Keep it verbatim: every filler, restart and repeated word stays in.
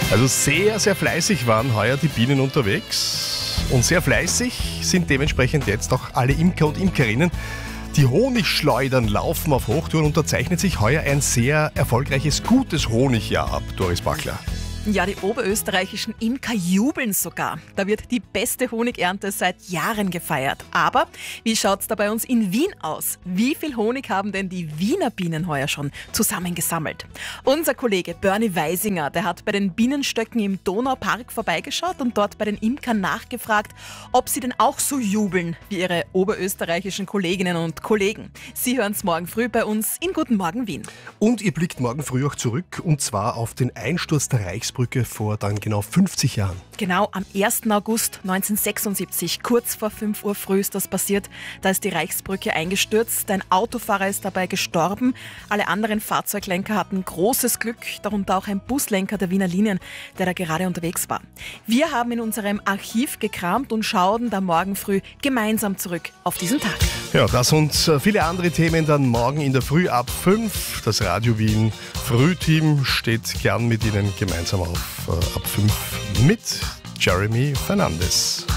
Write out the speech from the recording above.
Also sehr, sehr fleißig waren heuer die Bienen unterwegs. Und sehr fleißig sind dementsprechend jetzt auch alle Imker und Imkerinnen. Die Honigschleudern laufen auf Hochtouren und da zeichnet sich heuer ein sehr erfolgreiches, gutes Honigjahr ab, Doris Bachler. Ja, die oberösterreichischen Imker jubeln sogar. Da wird die beste Honigernte seit Jahren gefeiert. Aber wie schaut's da bei uns in Wien aus? Wie viel Honig haben denn die Wiener Bienen heuer schon zusammengesammelt? Unser Kollege Bernie Weisinger, der hat bei den Bienenstöcken im Donaupark vorbeigeschaut und dort bei den Imkern nachgefragt, ob sie denn auch so jubeln wie ihre oberösterreichischen Kolleginnen und Kollegen. Sie hören's morgen früh bei uns in Guten Morgen Wien. Und ihr blickt morgen früh auch zurück, und zwar auf den Einsturz der Reichsbrücke vor dann genau fünfzig Jahren. Genau, am ersten August neunzehnhundertsechsundsiebzig, kurz vor fünf Uhr früh ist das passiert. Da ist die Reichsbrücke eingestürzt, ein Autofahrer ist dabei gestorben. Alle anderen Fahrzeuglenker hatten großes Glück, darunter auch ein Buslenker der Wiener Linien, der da gerade unterwegs war. Wir haben in unserem Archiv gekramt und schauen da morgen früh gemeinsam zurück auf diesen Tag. Ja, das und viele andere Themen dann morgen in der Früh ab fünf. Das Radio Wien Frühteam steht gern mit Ihnen gemeinsam auf äh, ab fünf mit Jeremy Fernandes.